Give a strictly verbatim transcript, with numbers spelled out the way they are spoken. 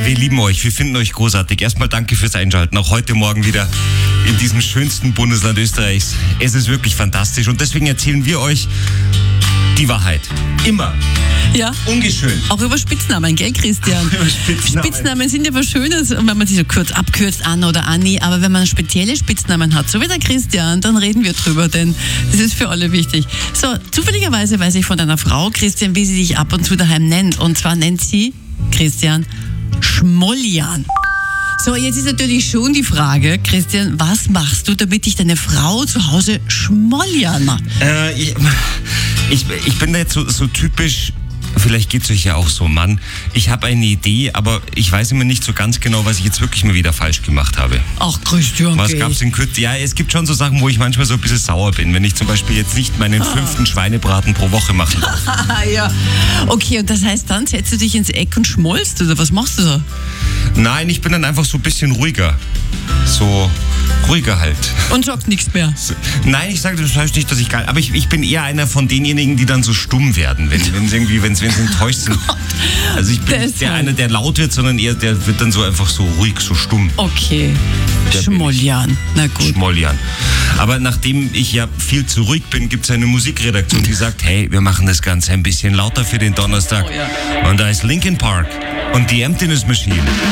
wir lieben euch, wir finden euch großartig. Erstmal danke fürs Einschalten, auch heute Morgen wieder in diesem schönsten Bundesland Österreichs. Es ist wirklich fantastisch und deswegen erzählen wir euch die Wahrheit. Immer. Ja. Ungeschönt. Auch über Spitznamen, gell, Christian? Über Spitznamen. Spitznamen sind ja was Schönes, wenn man sie so kurz abkürzt, Anna oder Anni, aber wenn man spezielle Spitznamen hat, so wie der Christian, dann reden wir drüber, denn das ist für alle wichtig. So, zufälligerweise weiß ich von einer Frau, Christian, wie sie sich ab und zu daheim nennt. Und zwar nennt sie, Christian, Schmoljan. So, jetzt ist natürlich schon die Frage, Christian, was machst du, damit dich deine Frau zu Hause Schmoljan macht? Äh, ich, ich, ich bin da jetzt so, so typisch, vielleicht geht es euch ja auch so, Mann, ich habe eine Idee, aber ich weiß immer nicht so ganz genau, was ich jetzt wirklich mal wieder falsch gemacht habe. Ach, Christian, Was okay. gab's in Kürze? Ja, es gibt schon so Sachen, wo ich manchmal so ein bisschen sauer bin, wenn ich zum Beispiel jetzt nicht meinen fünften Schweinebraten pro Woche machen darf. Ja, okay, und das heißt, dann setzt du dich ins Eck und schmollst, oder was machst du da? Nein, ich bin dann einfach so ein bisschen ruhiger. So ruhiger halt. Und sagst nichts mehr. Nein, ich sage das heißt nicht, dass ich gar aber ich, ich bin eher einer von denjenigen, die dann so stumm werden, wenn wenn sie irgendwie, wenn sie enttäuscht sind. Also ich bin nicht der einer, der laut wird, sondern eher der wird dann so einfach so ruhig, so stumm. Okay. Der Schmoljan. Na gut. Schmoljan. Aber nachdem ich ja viel zu ruhig bin, gibt es eine Musikredaktion, die sagt, hey, wir machen das Ganze ein bisschen lauter für den Donnerstag. Oh ja. Und da ist Linkin Park und die Emptiness Machine.